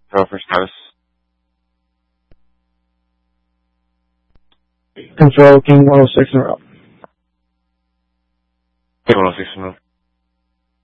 for status. Control, King 106 in a row. King 106 in a row.